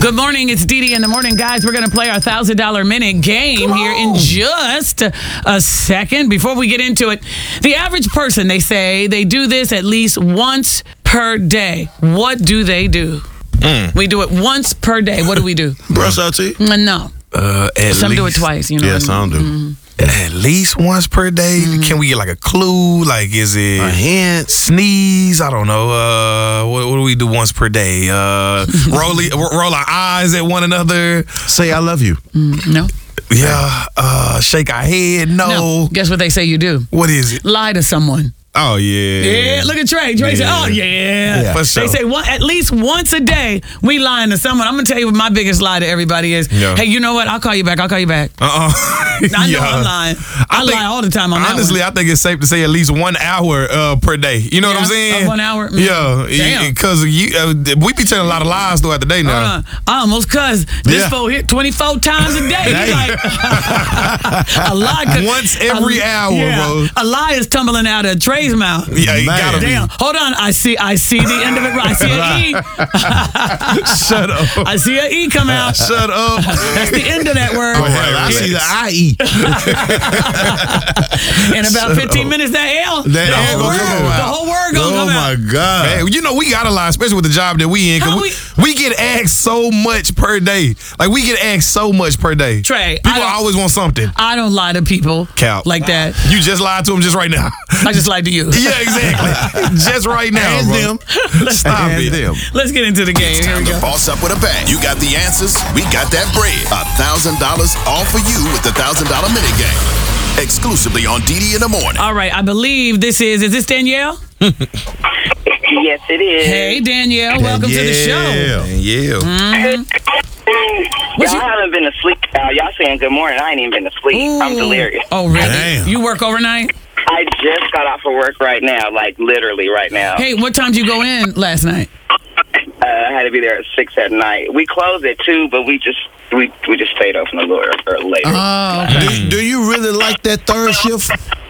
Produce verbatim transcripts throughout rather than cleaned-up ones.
Good morning. It's Dee Dee in the morning. Guys, we're going to play our one thousand dollar minute game here in just a second. Before we get into it, the average person, they say, they do this at least once per day. What do they do? Mm. We do it once per day. What do we do? Brush our teeth? No. Uh, at some least, do it twice, you know. Yeah, some do. Mm-hmm. At least once per day. Mm-hmm. Can we get like a clue? Like, is it a hint? Sneeze? I don't know. Uh, what, what do we do once per day? Uh, roll, roll our eyes at one another. Say I love you. Mm, no. Yeah. Uh, shake our head. No. no. Guess what they say you do? What is it? Lie to someone. Oh, yeah. Yeah, look at Trey. Trey yeah. said, oh, yeah. yeah. They sure. say one, at least once a day, we lying to someone. I'm going to tell you what my biggest lie to everybody is. Yeah. Hey, you know what? I'll call you back. I'll call you back. Uh-uh. I know yeah. I'm lying. I, I think, lie all the time on honestly, that one. I think it's safe to say at least one hour uh, per day. You know yeah, what I'm saying? One hour? Mm. Yeah. Because you uh, we be telling a lot of lies throughout the day now. Uh, I almost cuss. This yeah. fool hit twenty-four times a day. He's like, a lie. Once every a, hour, yeah, bro. A lie is tumbling out of Trey's mouth. Yeah, you gotta Damn. be. Hold on. I see I see the end of it. I see an E. Shut up. I see an E come out. Shut up. That's the end of that word. Oh, right. I see the I E. In about fifteen minutes, that L. That the, L whole word, come the whole word gonna oh come out. Oh, my God. Man, you know, we got a lie, especially with the job that we in. Cause we, we get asked so much per day. Like, we get asked so much per day. Trey. People always want something. I don't lie to people. Cal. Like that. You just lied to them just right now. I just lied to you. Yeah, exactly. Just right now, and bro. Them. Let's Stop and it. Them. Let's get into the game. It's time Here we to go. boss up with a bang. You got the answers. We got that bread. A thousand dollars all for you with the thousand dollar minute game. Exclusively on Dee Dee in the morning. All right, I believe this is. Is this Danielle? Yes, it is. Hey, Danielle. Danielle. Welcome to the show. Danielle. Mm-hmm. Y'all you? haven't been asleep. Uh, y'all saying good morning. I ain't even been asleep. Ooh. I'm delirious. Oh, really? Damn. You work overnight? I just got off of work right now, like literally right now. Hey, what time did you go in last night? Uh, I had to be there at six at night. We closed at two, but we just we we just stayed open a little or later. Oh, okay. do, do you really like that third shift?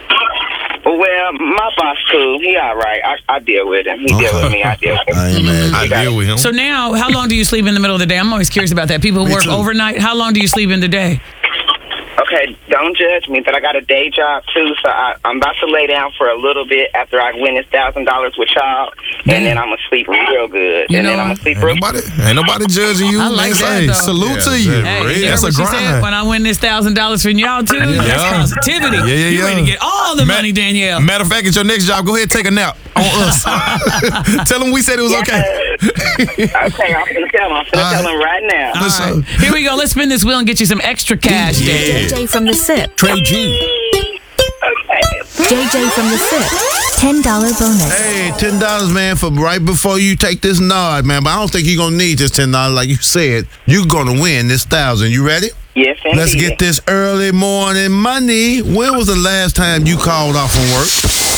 Well, my boss cool. He all right. I, I deal with him. He okay. deal with me. I deal with him. I, I deal with him. So now, how long do you sleep in the middle of the day? I'm always curious about that. People who work too. overnight, how long do you sleep in the day? Okay, don't judge me, but I got a day job too, so I, I'm about to lay down for a little bit after I win this thousand dollars with y'all, yeah. and then I'm gonna sleep real good, you and know, then I'm gonna sleep ain't real nobody, ain't nobody judging you. I like that, hey, though. salute yeah, to you. Hey, that's a grind. Said, when I win this thousand dollars from y'all too, yeah. that's positivity. Yeah, yeah, you yeah. ready to get all the Ma- money, Danielle? Matter of fact, at your next job, go ahead and take a nap on us. Tell them we said it was yeah. okay. Okay, I'm gonna tell them. I'm gonna uh, tell them right now. All right. Here we go. Let's spin this wheel and get you some extra cash. Yeah. J J from the SIP. Trey G. Okay. J J from the SIP. ten dollar bonus. Hey, ten dollars, man, for right before you take this nod, man. But I don't think you're going to need this ten dollars. Like you said, you're going to win this one thousand dollars. You ready? Yes, indeed. Let's get this early morning money. When was the last time you called off from work?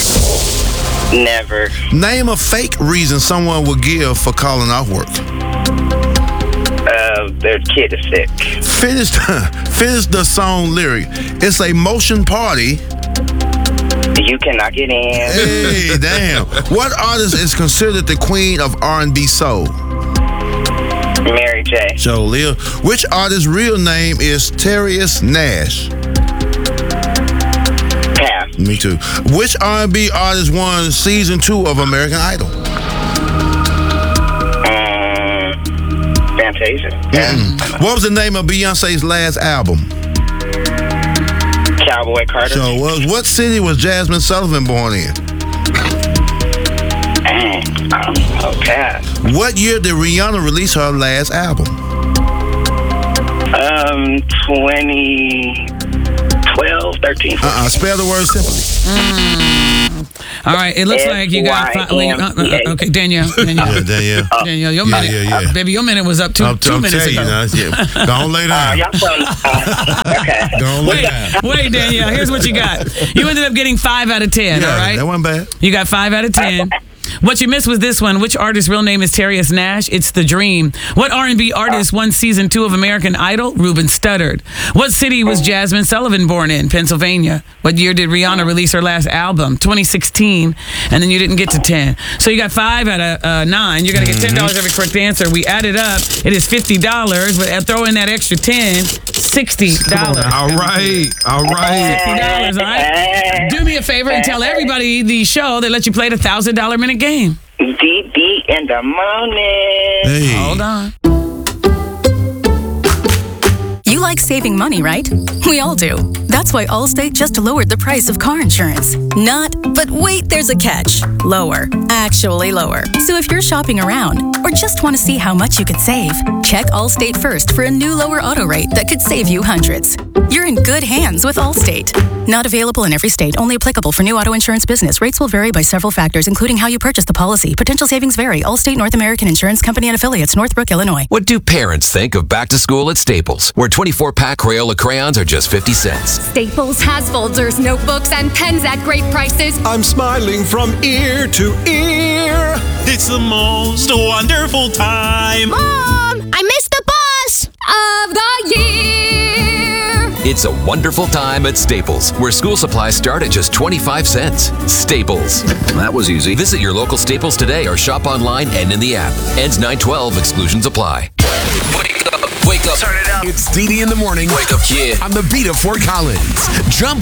Never. Name a fake reason someone would give for calling off work. Uh, their kid is sick. Finish the, finish the song lyric. It's a motion party. You cannot get in. Hey, damn. What artist is considered the queen of R and B soul? Mary J. Joe Leah. Which artist's real name is Terrius Nash? Pass. Me too. Which R and B artist won season two of American Idol? Fantasia. Mm-mm. What was the name of Beyonce's last album? Cowboy Carter. So, uh, what city was Jasmine Sullivan born in? Um, oh, pass. What year did Rihanna release her last album? Um, twenty twelve, thirteen. Uh-uh. Spell the word simply. Mm. All right, it looks like you got five. Uh, uh, okay, Danielle. Danielle. Yeah, Danielle. Danielle, your yeah, minute. Yeah, yeah. Baby, your minute was up two, I'm, two I'm minutes ago. You now, yeah. Go on, lay down. Uh, y'all so, uh, okay. Go on, lay wait, down. wait, Danielle, here's what you got. You ended up getting five out of ten, Yeah, all right? that wasn't bad. You got five out of ten. What you missed was this one. Which artist's real name is Terrius Nash? It's The Dream. What R and B artist won season two of American Idol? Ruben Studdard. What city was Jasmine Sullivan born in? Pennsylvania. What year did Rihanna release her last album? twenty sixteen. And then you didn't get to ten. So you got five out of uh, nine. You're going to get ten dollars every correct answer. We added up. It is fifty dollars. But throw in that extra ten, sixty dollars. All right. All right. sixty dollars, all right? Do me a favor and tell everybody the show that lets you play the one thousand dollars minute game. D D in the morning. Hey. Hold on. You like saving money, right? We all do. That's why Allstate just lowered the price of car insurance. Not, but wait, there's a catch. Lower. Actually lower. So if you're shopping around or just want to see how much you could save, check Allstate first for a new lower auto rate that could save you hundreds. You're in good hands with Allstate. Not available in every state. Only applicable for new auto insurance business. Rates will vary by several factors, including how you purchase the policy. Potential savings vary. Allstate North American Insurance Company and affiliates, Northbrook, Illinois. What do parents think of back to school at Staples, where twenty-four pack Crayola crayons are just fifty cents? Staples has folders, notebooks, and pens at great prices. I'm smiling from ear to ear. It's the most wonderful time. Mom, I missed the bus of the year. It's a wonderful time at Staples, where school supplies start at just twenty-five cents. Staples. That was easy. Visit your local Staples today or shop online and in the app. Ends nine twelve. Exclusions apply. Wake up. Wake up. Turn it up. It's D D in the morning. Wake up, kid. On the beat of Fort Collins. Jump